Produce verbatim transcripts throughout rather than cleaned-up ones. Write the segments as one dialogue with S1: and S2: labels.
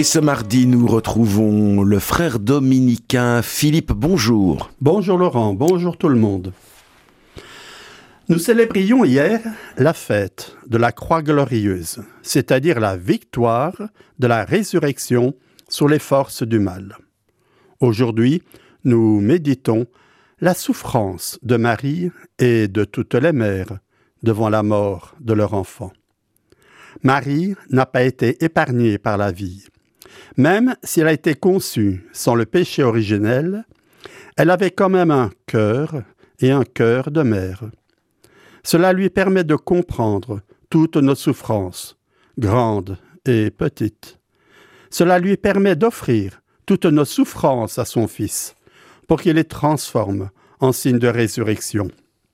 S1: Et ce mardi, nous retrouvons le frère dominicain Philippe. Bonjour.
S2: Bonjour Laurent, bonjour tout le monde. Nous célébrions hier la fête de la croix glorieuse, c'est-à-dire la victoire de la résurrection sur les forces du mal. Aujourd'hui, nous méditons la souffrance de Marie et de toutes les mères devant la mort de leur enfant. Marie n'a pas été épargnée par la vie. Même si elle a été conçue sans le péché originel, elle avait quand même un cœur et un cœur de mère. Cela lui permet de comprendre toutes nos souffrances, grandes et petites. Cela lui permet d'offrir toutes nos souffrances à son Fils, pour qu'il les transforme en signe de résurrection.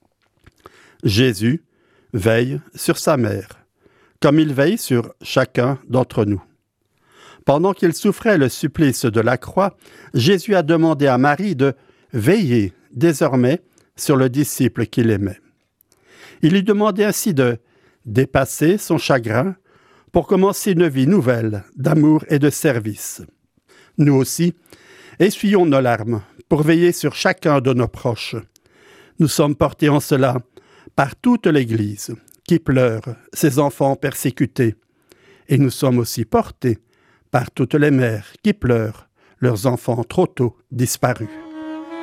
S2: Jésus veille sur sa mère, comme il veille sur chacun d'entre nous. Pendant qu'il souffrait le supplice de la croix, Jésus a demandé à Marie de veiller désormais sur le disciple qu'il aimait. Il lui demandait ainsi de dépasser son chagrin pour commencer une vie nouvelle d'amour et de service. Nous aussi, essuyons nos larmes pour veiller sur chacun de nos proches. Nous sommes portés en cela par toute l'Église qui pleure ses enfants persécutés. Et nous sommes aussi portés par toutes les mères qui pleurent leurs enfants trop tôt disparus.